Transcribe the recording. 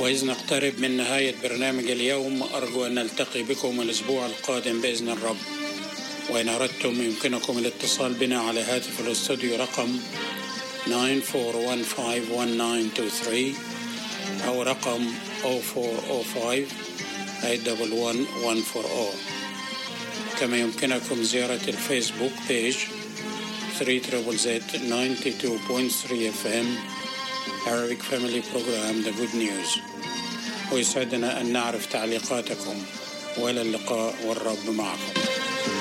وإذ نقترب من نهاية برنامج اليوم أرجو أن نلتقي بكم الأسبوع القادم بإذن الرب. وإن أردتم يمكنكم الاتصال بنا على هاتف الاستوديو رقم 94151923 أو رقم 0405-811-140. كما يمكنكم زيارة الفيسبوك بيج 3ZZ92.3 FM Arabic Family Program The Good News. ويسعدنا أن نعرف تعليقاتكم، وإلى اللقاء والرب معكم.